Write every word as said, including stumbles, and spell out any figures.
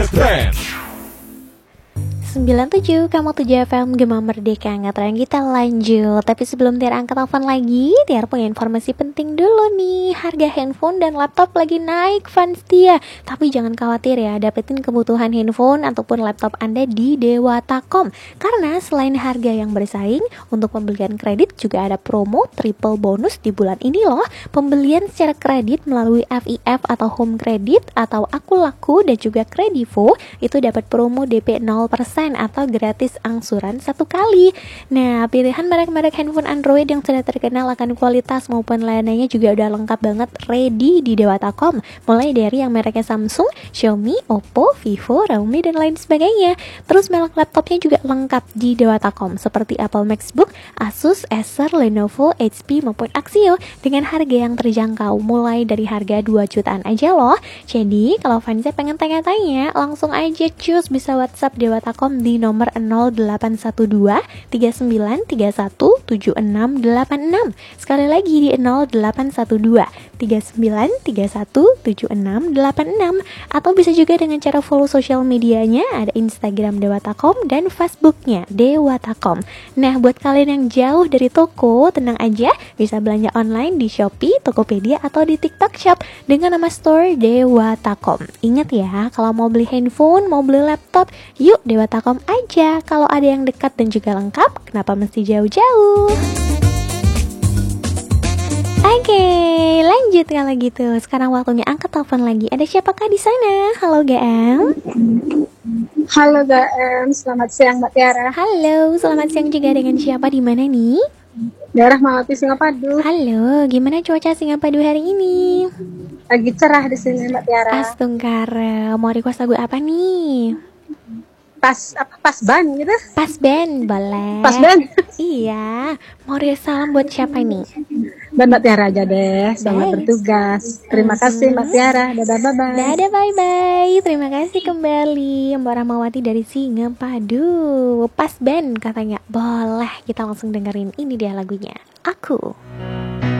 Ngetrend sembilan tujuh koma tujuh F M Gema Merdeka. Ngetren kita lanjut. Tapi sebelum Tiara angkat telepon lagi, Tiara punya informasi penting dulu nih. Harga handphone dan laptop lagi naik, fans Tia. Tapi jangan khawatir ya, dapetin kebutuhan handphone ataupun laptop Anda di Dewata titik com. Karena selain harga yang bersaing, untuk pembelian kredit juga ada promo triple bonus di bulan ini loh. Pembelian secara kredit melalui F I F atau Home Credit atau Aku Laku dan juga Kredivo itu dapat promo D P nol persen atau gratis angsuran satu kali. Nah, pilihan merek-merek handphone Android yang sudah terkenal akan kualitas maupun layanannya juga udah lengkap banget ready di Dewata titik com. Mulai dari yang mereknya Samsung, Xiaomi, Oppo, Vivo, Realme, dan lain sebagainya. Terus merek laptopnya juga lengkap di Dewata titik com seperti Apple Maxbook, Asus, Acer, Lenovo, H P, maupun Axio dengan harga yang terjangkau mulai dari harga dua jutaan aja loh. Jadi, kalau fansnya pengen tanya-tanya, langsung aja cus bisa WhatsApp Dewata titik com di nomor nol delapan satu dua tiga sembilan tiga satu tujuh enam delapan enam. Sekali lagi di nol delapan satu dua tiga sembilan tiga satu tujuh enam delapan enam. Atau bisa juga dengan cara follow sosial medianya, ada Instagram Dewata titik com dan Facebooknya Dewata titik com. Nah, buat kalian yang jauh dari toko, tenang aja, bisa belanja online di Shopee, Tokopedia, atau di TikTok Shop dengan nama store Dewata titik com. Ingat ya, kalau mau beli handphone, mau beli laptop, yuk Dewata titik com aja. Kalau ada yang dekat dan juga lengkap, kenapa mesti jauh-jauh? Oke, lanjut kalau gitu. Sekarang waktunya angkat telepon lagi. Ada siapakah di sana? Halo G M. Halo G M, selamat siang Mbak Tiara. Halo, selamat siang juga. Dengan siapa di mana nih? Daerah Mawati Singapadu. Halo, gimana cuaca Singapadu hari ini? Lagi cerah di sini Mbak Tiara. Astungkara, mau request lagu apa nih? Pas apa pas ban gitu? Pas band, boleh. Pas ban. Iya, mau request salam buat siapa nih? Dan Mbak Tiara aja deh, selamat Baik. bertugas. Terima kasih Mbak Tiara. Dadah, bye bye. Dadah, bye bye. Terima kasih kembali Mbak Rahmawati dari Singapadu. Pas band katanya. Boleh, kita langsung dengerin ini dia lagunya. Aku.